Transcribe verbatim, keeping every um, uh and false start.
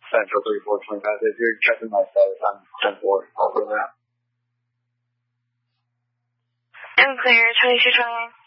Central thirty-four twenty-five. If you're checking my status, I'm ten four. Over that. I'm clear, twenty-two twenty-nine.